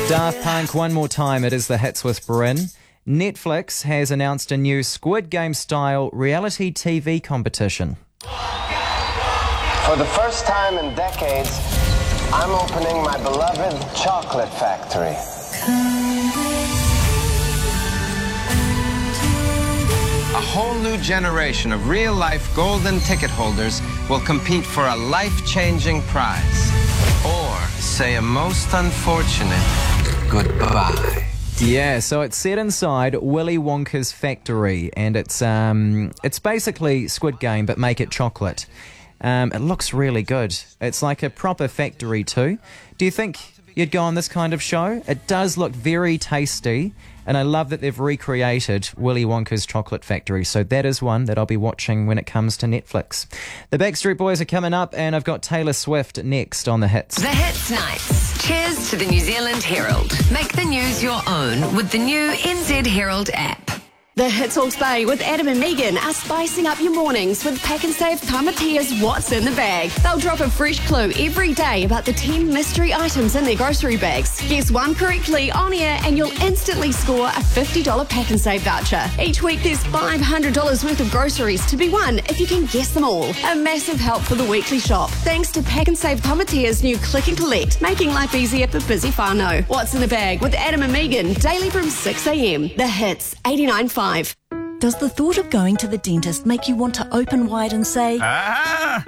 Daft Punk, one more time. It is the Hits with Bryn. Netflix has announced a new Squid Game-style reality TV competition. For the first time in decades, I'm opening my beloved chocolate factory. A whole new generation of real-life golden ticket holders will compete for a life-changing prize. Or say a most unfortunate goodbye. Yeah, so it's set inside Willy Wonka's factory, and it's basically Squid Game, but make it chocolate. It looks really good. It's like a proper factory too. Do you think you'd go on this kind of show? It does look very tasty, and I love that they've recreated Willy Wonka's chocolate factory. So that is one that I'll be watching when it comes to Netflix. The Backstreet Boys are coming up, and I've got Taylor Swift next on The Hits. The Hits Nights. Cheers to the New Zealand Herald. Make the news your own with the new NZ Herald app. The Hits Hawke's Bay with Adam and Megan are spicing up your mornings with Pack and Save Tamatia's What's in the Bag. They'll drop a fresh clue every day about the 10 mystery items in their grocery bags. Guess one correctly on air and you'll instantly score a $50 Pack and Save voucher. Each week there's $500 worth of groceries to be won if you can guess them all. A massive help for the weekly shop. Thanks to Pack and Save Tamatia's new Click and Collect, making life easier for busy whānau. What's in the Bag with Adam and Megan, daily from 6 a.m. The Hits 89.5. Does the thought of going to the dentist make you want to open wide and say,